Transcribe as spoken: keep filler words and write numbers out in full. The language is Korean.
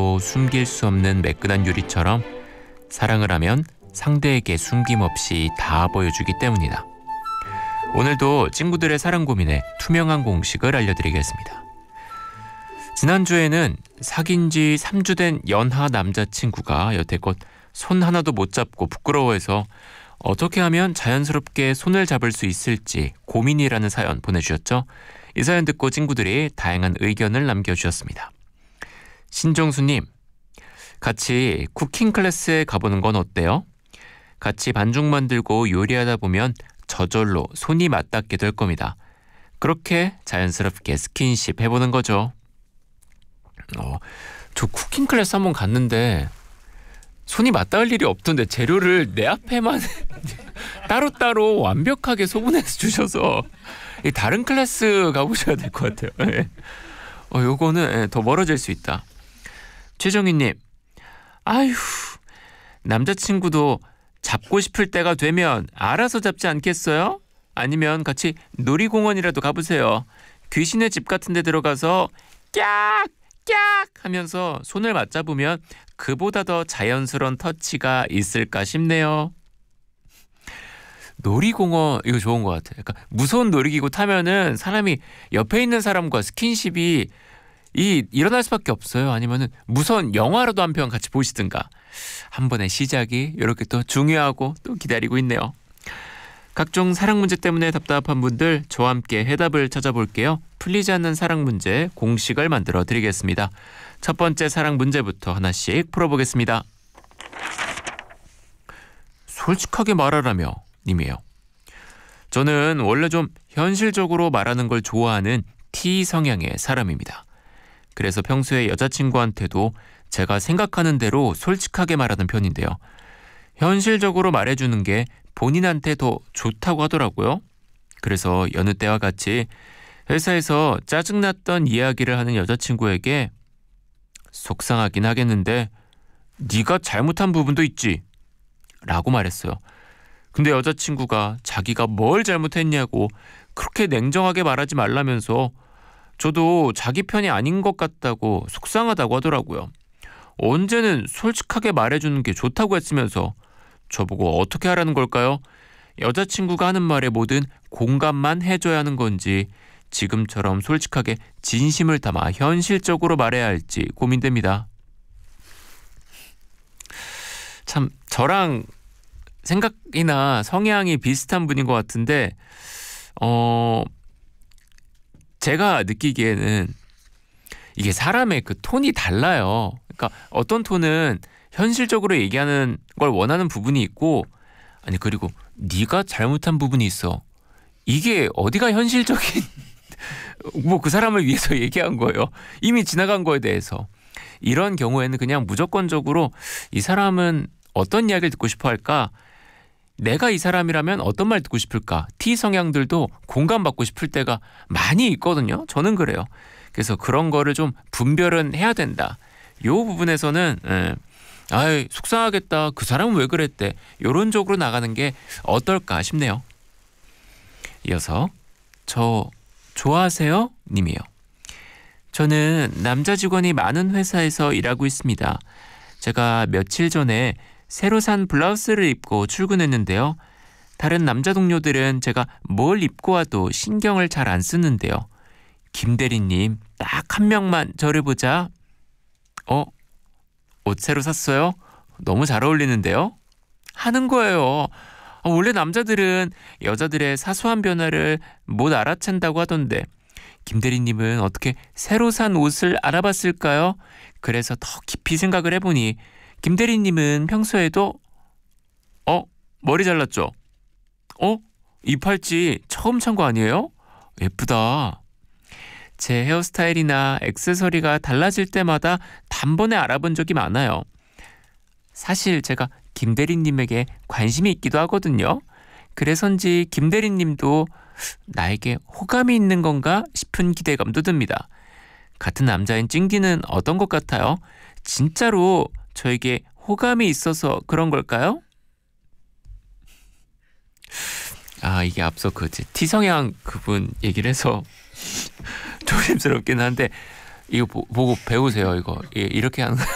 또 숨길 수 없는 매끈한 유리처럼 사랑을 하면 상대에게 숨김없이 다 보여주기 때문이다. 오늘도 친구들의 사랑 고민에 투명한 공식을 알려드리겠습니다. 지난주에는 사귄 지 삼 주 된 연하 남자친구가 여태껏 손 하나도 못 잡고 부끄러워해서 어떻게 하면 자연스럽게 손을 잡을 수 있을지 고민이라는 사연 보내주셨죠. 이 사연 듣고 친구들이 다양한 의견을 남겨주셨습니다. 신정수님, 같이 쿠킹 클래스에 가보는 건 어때요? 같이 반죽 만들고 요리하다 보면 저절로 손이 맞닿게 될 겁니다. 그렇게 자연스럽게 스킨십 해보는 거죠. 어, 저 쿠킹 클래스 한번 갔는데 손이 맞닿을 일이 없던데 재료를 내 앞에만 따로따로 완벽하게 소분해서 주셔서 다른 클래스 가보셔야 될 것 같아요. 어, 요거는 더 멀어질 수 있다. 최정희님, 아휴, 남자친구도 잡고 싶을 때가 되면 알아서 잡지 않겠어요? 아니면 같이 놀이공원이라도 가보세요. 귀신의 집 같은 데 들어가서 깍! 깍! 하면서 손을 맞잡으면 그보다 더 자연스러운 터치가 있을까 싶네요. 놀이공원 이거 좋은 것 같아요. 그러니까 무서운 놀이기구 타면은 사람이 옆에 있는 사람과 스킨십이 이 일어날 수밖에 없어요. 아니면은 무서운 영화라도 한 편 같이 보시든가. 한 번의 시작이 이렇게 또 중요하고 또 기다리고 있네요. 각종 사랑 문제 때문에 답답한 분들 저와 함께 해답을 찾아볼게요. 풀리지 않는 사랑 문제 공식을 만들어 드리겠습니다. 첫 번째 사랑 문제부터 하나씩 풀어보겠습니다. 솔직하게 말하라며 님이에요. 저는 원래 좀 현실적으로 말하는 걸 좋아하는 T 성향의 사람입니다. 그래서 평소에 여자친구한테도 제가 생각하는 대로 솔직하게 말하는 편인데요. 현실적으로 말해주는 게 본인한테 더 좋다고 하더라고요. 그래서 여느 때와 같이 회사에서 짜증났던 이야기를 하는 여자친구에게 속상하긴 하겠는데 네가 잘못한 부분도 있지 라고 말했어요. 근데 여자친구가 자기가 뭘 잘못했냐고 그렇게 냉정하게 말하지 말라면서 저도 자기 편이 아닌 것 같다고 속상하다고 하더라고요. 언제는 솔직하게 말해주는 게 좋다고 했으면서 저보고 어떻게 하라는 걸까요? 여자친구가 하는 말에 뭐든 공감만 해줘야 하는 건지 지금처럼 솔직하게 진심을 담아 현실적으로 말해야 할지 고민됩니다. 참 저랑 생각이나 성향이 비슷한 분인 것 같은데 어 제가 느끼기에는 이게 사람의 그 톤이 달라요. 그러니까 어떤 톤은 현실적으로 얘기하는 걸 원하는 부분이 있고 아니 그리고 네가 잘못한 부분이 있어. 이게 어디가 현실적인 뭐 그 사람을 위해서 얘기한 거예요. 이미 지나간 거에 대해서. 이런 경우에는 그냥 무조건적으로 이 사람은 어떤 이야기를 듣고 싶어 할까? 내가 이 사람이라면 어떤 말 듣고 싶을까? T 성향들도 공감받고 싶을 때가 많이 있거든요. 저는 그래요. 그래서 그런 거를 좀 분별은 해야 된다. 이 부분에서는 예, 아이 속상하겠다. 그 사람은 왜 그랬대. 이런 쪽으로 나가는 게 어떨까 싶네요. 이어서 저 좋아하세요? 님이요. 저는 남자 직원이 많은 회사에서 일하고 있습니다. 제가 며칠 전에 새로 산 블라우스를 입고 출근했는데요. 다른 남자 동료들은 제가 뭘 입고 와도 신경을 잘 안 쓰는데요. 김대리님 딱 한 명만 저를 보자. 어? 옷 새로 샀어요? 너무 잘 어울리는데요? 하는 거예요. 원래 남자들은 여자들의 사소한 변화를 못 알아챈다고 하던데 김대리님은 어떻게 새로 산 옷을 알아봤을까요? 그래서 더 깊이 생각을 해보니 김대리님은 평소에도 어? 머리 잘랐죠? 어? 이 팔찌 처음 산 거 아니에요? 예쁘다. 제 헤어스타일이나 액세서리가 달라질 때마다 단번에 알아본 적이 많아요. 사실 제가 김대리님에게 관심이 있기도 하거든요. 그래서인지 김대리님도 나에게 호감이 있는 건가 싶은 기대감도 듭니다. 같은 남자인 찡디는 어떤 것 같아요? 진짜로 저에게 호감이 있어서 그런 걸까요? 아 이게 앞서 그 T성향 그분 얘기를 해서 조심스럽긴 한데 이거 보, 보고 배우세요. 이거 이렇게 하는